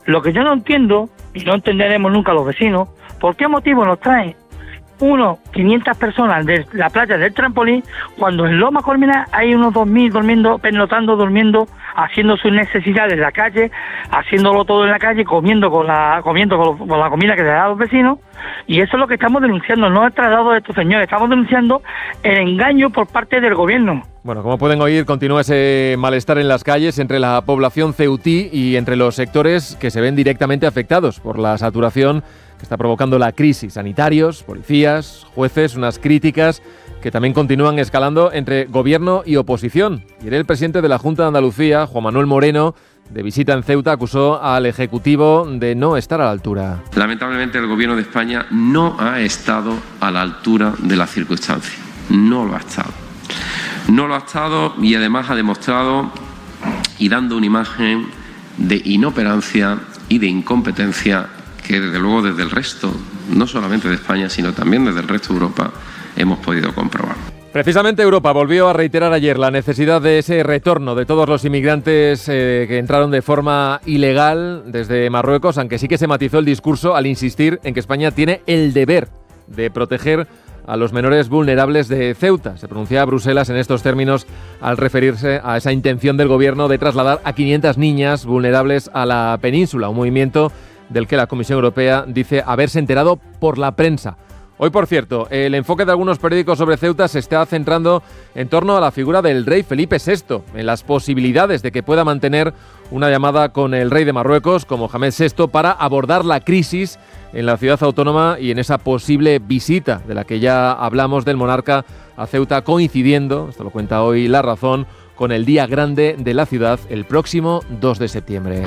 Lo que yo no entiendo, y no entenderemos nunca los vecinos, ¿por qué motivo nos traen 500 personas de la playa del Trampolín, cuando en Loma Colmenar hay unos 2.000 durmiendo, haciendo sus necesidades en la calle, haciéndolo todo en la calle, comiendo con la comida que se da a los vecinos? Y eso es lo que estamos denunciando, no el traslado de estos señores, estamos denunciando el engaño por parte del gobierno. Bueno, como pueden oír, continúa ese malestar en las calles entre la población ceutí y entre los sectores que se ven directamente afectados por la saturación que está provocando la crisis. Sanitarios, policías, jueces, unas críticas que también continúan escalando entre gobierno y oposición. Y el presidente de la Junta de Andalucía, Juan Manuel Moreno, de visita en Ceuta, acusó al Ejecutivo de no estar a la altura. Lamentablemente el Gobierno de España no ha estado a la altura de las circunstancias. No lo ha estado. No lo ha estado y además ha demostrado y dando una imagen de inoperancia y de incompetencia que desde luego desde el resto, no solamente de España, sino también desde el resto de Europa, hemos podido comprobar. Precisamente Europa volvió a reiterar ayer la necesidad de ese retorno de todos los inmigrantes que entraron de forma ilegal desde Marruecos, aunque sí que se matizó el discurso al insistir en que España tiene el deber de proteger a los menores vulnerables de Ceuta. Se pronunciaba Bruselas en estos términos al referirse a esa intención del gobierno de trasladar a 500 niñas vulnerables a la península, un movimiento del que la Comisión Europea dice haberse enterado por la prensa. Hoy, por cierto, el enfoque de algunos periódicos sobre Ceuta se está centrando en torno a la figura del rey Felipe VI, en las posibilidades de que pueda mantener una llamada con el rey de Marruecos, como Mohamed VI, para abordar la crisis en la ciudad autónoma y en esa posible visita de la que ya hablamos del monarca a Ceuta, coincidiendo, esto lo cuenta hoy La Razón, con el día grande de la ciudad el próximo 2 de septiembre.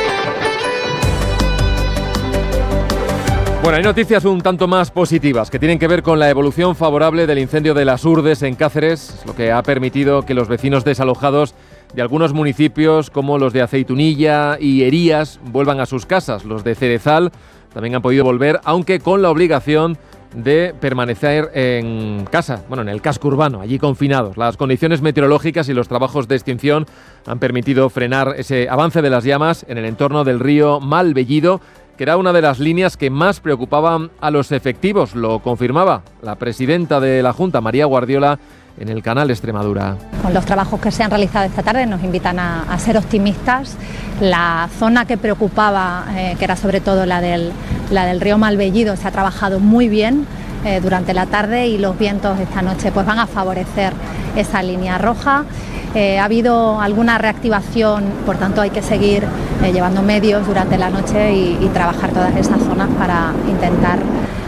Bueno, hay noticias un tanto más positivas que tienen que ver con la evolución favorable del incendio de Las Urdes en Cáceres, lo que ha permitido que los vecinos desalojados de algunos municipios como los de Aceitunilla y Herías vuelvan a sus casas. Los de Cerezal también han podido volver, aunque con la obligación de permanecer en casa, en el casco urbano, allí confinados. Las condiciones meteorológicas y los trabajos de extinción han permitido frenar ese avance de las llamas en el entorno del río Malvellido, que era una de las líneas que más preocupaban a los efectivos. Lo confirmaba la presidenta de la Junta, María Guardiola, en el canal Extremadura. Con los trabajos que se han realizado esta tarde nos invitan a ser optimistas. La zona que preocupaba, que era sobre todo la del río Malvellido, se ha trabajado muy bien durante la tarde y los vientos esta noche pues van a favorecer esa línea roja. Ha habido alguna reactivación, por tanto hay que seguir llevando medios durante la noche y trabajar todas esas zonas para intentar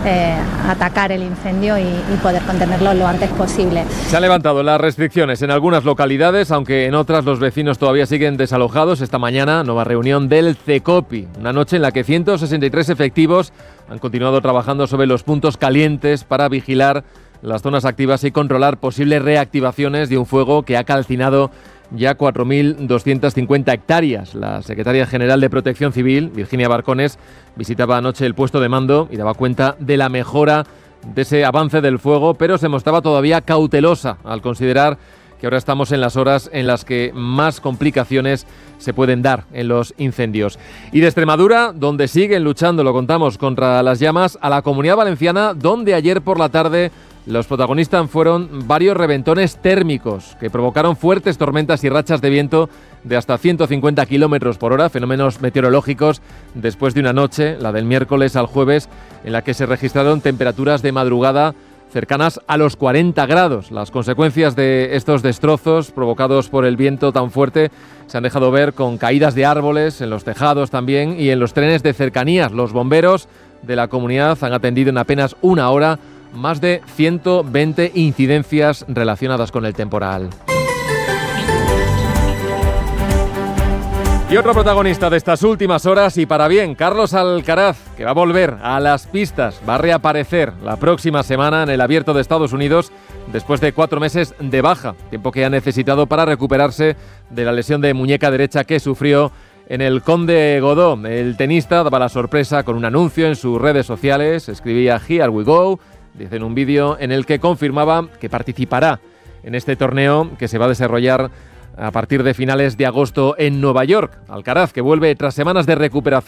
atacar el incendio y poder contenerlo lo antes posible. Se han levantado las restricciones en algunas localidades, aunque en otras los vecinos todavía siguen desalojados. Esta mañana, nueva reunión del CECOPI, una noche en la que 163 efectivos han continuado trabajando sobre los puntos calientes para vigilar las zonas activas y controlar posibles reactivaciones de un fuego que ha calcinado ya 4.250 hectáreas. La secretaria general de Protección Civil, Virginia Barcones, visitaba anoche el puesto de mando y daba cuenta de la mejora de ese avance del fuego, pero se mostraba todavía cautelosa al considerar que ahora estamos en las horas en las que más complicaciones se pueden dar en los incendios. Y de Extremadura, donde siguen luchando, lo contamos, contra las llamas, a la Comunidad Valenciana, donde ayer por la tarde los protagonistas fueron varios reventones térmicos que provocaron fuertes tormentas y rachas de viento de hasta 150 kilómetros por hora, fenómenos meteorológicos después de una noche, la del miércoles al jueves, en la que se registraron temperaturas de madrugada cercanas a los 40 grados. Las consecuencias de estos destrozos provocados por el viento tan fuerte se han dejado ver con caídas de árboles, en los tejados también y en los trenes de cercanías. Los bomberos de la comunidad han atendido en apenas una hora más de 120 incidencias relacionadas con el temporal. Y otro protagonista de estas últimas horas, y para bien, Carlos Alcaraz, que va a volver a las pistas, va a reaparecer la próxima semana en el Abierto de Estados Unidos después de 4 meses de baja, tiempo que ha necesitado para recuperarse de la lesión de muñeca derecha que sufrió en el Conde Godó. El tenista daba la sorpresa con un anuncio en sus redes sociales, escribía "Here we go", dice en un vídeo en el que confirmaba que participará en este torneo que se va a desarrollar a partir de finales de agosto en Nueva York. Alcaraz, que vuelve tras semanas de recuperación